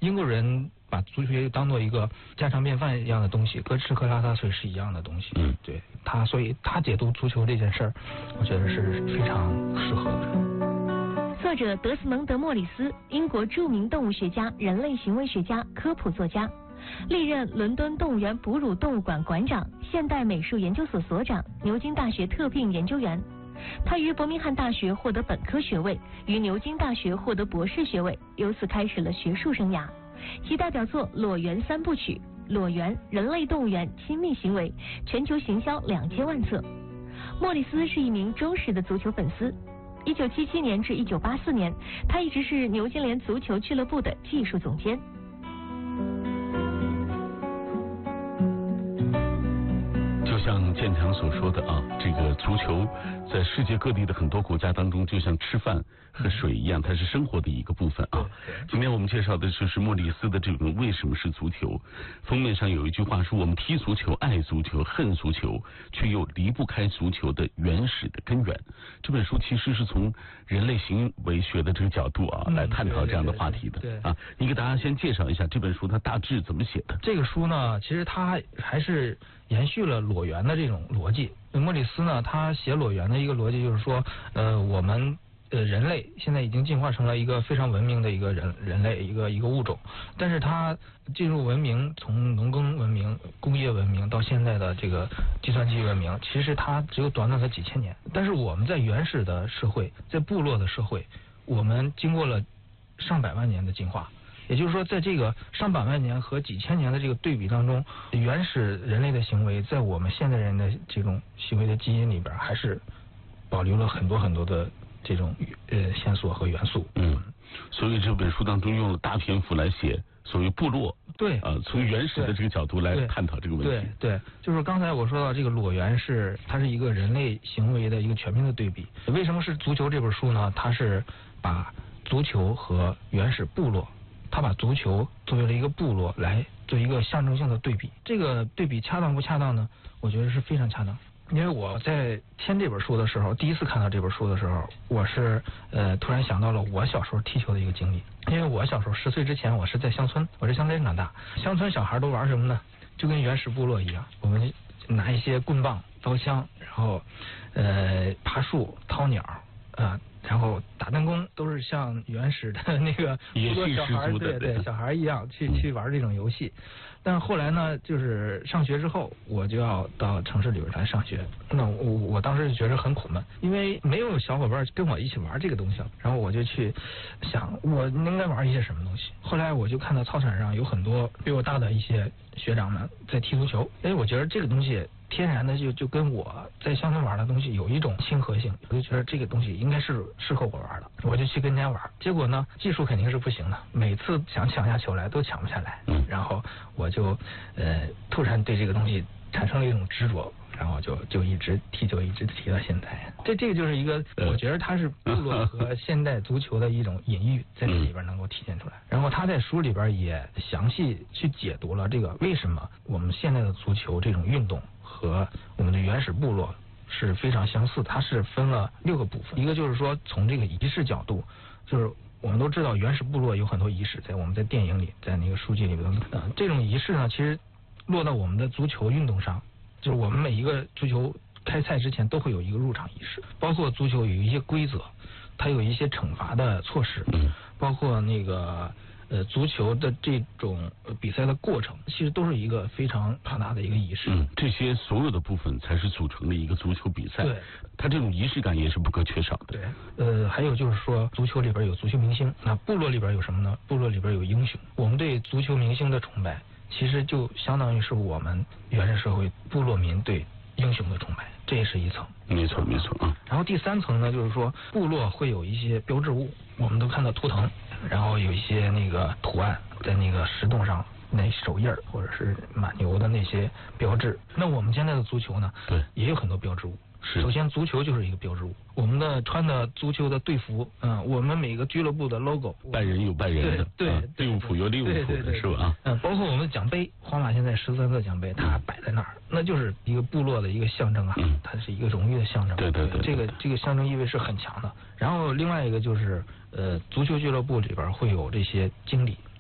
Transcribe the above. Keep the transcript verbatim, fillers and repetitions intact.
英国人把足球当做一个家常便饭一样的东西，跟吃喝拉撒睡是一样的东西。 嗯， 对他，所以他解读足球这件事儿，我觉得是非常适合的。 作者德斯蒙德·莫里斯，英国著名动物学家、人类行为学家、科普作家，历任伦敦动物园哺乳动物馆馆长、现代美术研究所所长、牛津大学特聘研究员。他于伯明翰大学获得本科学位，于牛津大学获得博士学位，由此开始了学术生涯。其代表作《裸园三部曲》、《裸园：人类动物园亲密行为》全球行销两千万册。莫里斯是一名忠实的足球粉丝。一九七七年至一九八四年，他一直是牛津联足球俱乐部的技术总监。 就像建强所说的啊，这个足球在世界各地的很多国家当中，就像吃饭和水一样，它是生活的一个部分啊。今天我们介绍的就是莫里斯的这种为什么是足球。封面上有一句话说：我们踢足球、爱足球、恨足球，却又离不开足球的原始的根源。这本书其实是从人类行为学的这个角度啊来探讨这样的话题的。 对啊，你给大家先介绍一下这本书它大致怎么写的。 这个书呢，其实它还是延续了裸园的这种逻辑。莫里斯呢，他写裸园的一个逻辑就是说，呃，我们呃人类现在已经进化成了一个非常文明的一个人人类一个一个物种，但是它进入文明，从农耕文明、工业文明到现在的这个计算机文明，其实它只有短短的几千年。但是我们在原始的社会，在部落的社会，我们经过了上百万年的进化。也就是说，在这个上百万年和几千年的这个对比当中，原始人类的行为在我们现代人的这种行为的基因里边，还是保留了很多很多的这种呃线索和元素。 嗯，所以这本书当中用了大篇幅来写所谓部落。 对， 呃，从原始的这个角度来探讨这个问题。 对 对, 对，就是刚才我说到这个裸园是它是一个人类行为的一个全面的对比。为什么是足球这本书呢？它是把足球和原始部落。他把足球作为了一个部落来做一个象征性的对比，这个对比恰当不恰当呢？我觉得是非常恰当。因为我在签这本书的时候，第一次看到这本书的时候，我是呃突然想到了我小时候踢球的一个经历。因为我小时候十岁之前，我是在乡村，我是乡村长大。乡村小孩都玩什么呢？就跟原始部落一样，我们拿一些棍棒、刀枪，然后呃爬树、掏鸟啊。呃然后打弹弓都是像原始的那个野性小孩，对对，小孩一样去去玩这种游戏。但是后来呢，就是上学之后，我就要到城市里边来上学。那我我当时就觉得很苦闷，因为没有小伙伴跟我一起玩这个东西。然后我就去想，我应该玩一些什么东西。后来我就看到操场上有很多比我大的一些学长们在踢足球，哎，我觉得这个东西天然的就就跟我在乡村玩的东西有一种亲和性，我就觉得这个东西应该是适合我玩的，我就去跟人家玩。结果呢，技术肯定是不行的，每次想抢下球来都抢不下来。嗯，然后我就呃突然对这个东西产生了一种执着，然后就就一直踢球，一直踢到现在。这这个就是一个，我觉得它是部落和现代足球的一种隐喻，在这里边能够体现出来。然后他在书里边也详细去解读了这个为什么我们现在的足球这种运动和我们的原始部落是非常相似的。它是分了六个部分，一个就是说从这个仪式角度，就是我们都知道原始部落有很多仪式，在我们在电影里，在那个书籍里边，呃，这种仪式呢，其实落到我们的足球运动上，就是我们每一个足球开赛之前都会有一个入场仪式，包括足球有一些规则，它有一些惩罚的措施，包括那个呃足球的这种比赛的过程，其实都是一个非常庞大的一个仪式。 嗯，这些所有的部分才是组成了一个足球比赛。 对， 它这种仪式感也是不可缺少的。 对，呃，还有就是说，足球里边有足球明星，那部落里边有什么呢？部落里边有英雄。我们对足球明星的崇拜，其实就相当于是我们原始社会部落民对英雄的崇拜，这也是一层。 没错没错啊。 然后第三层呢，就是说部落会有一些标志物，我们都看到图腾，然后有一些那个图案在那个石洞上，那手印儿或者是马牛的那些标志。那我们现在的足球呢， 对， 也有很多标志物。 是， 首先足球就是一个标志物，我们的穿的足球的队服，嗯，我们每个俱乐部的 logo， 拜仁有拜仁的， 对对， 利物浦有利物浦的，是吧？ 嗯，包括我们的奖杯，皇马现在十三个奖杯，它摆在那儿，那就是一个部落的一个象征啊， 嗯， 它是一个荣誉的象征。 对对对， 这个这个象征意味是很强的。然后另外一个就是，呃，足球俱乐部里边会有这些经理。